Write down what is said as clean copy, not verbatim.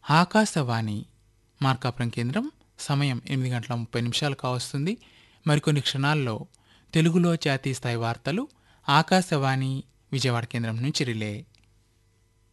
ఆకాశవాణి మార్కాపురం కేంద్రం సమయం 8:30 కావస్తుంది. మరికొన్ని క్షణాల్లో తెలుగులో జాతీయ స్థాయి వార్తలు ఆకాశవాణి విజయవాడ కేంద్రం నుంచి రిలే.